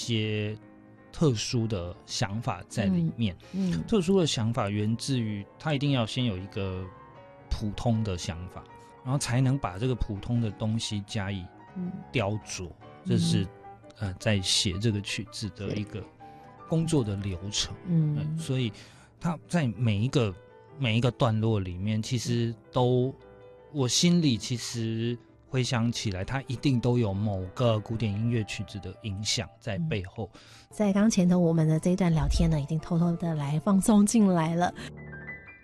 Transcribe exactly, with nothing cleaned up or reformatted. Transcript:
些特殊的想法在里面。嗯嗯、特殊的想法源自于他一定要先有一个普通的想法，然后才能把这个普通的东西加以雕琢。嗯、这是呃在写这个曲子的一个工作的流程。嗯、呃，所以他在每一个每一个段落里面，其实都我心里其实回想起来，它一定都有某个古典音乐曲子的影响在背后。 嗯、在刚前头我们的这一段聊天呢，已经偷偷的来放松进来了。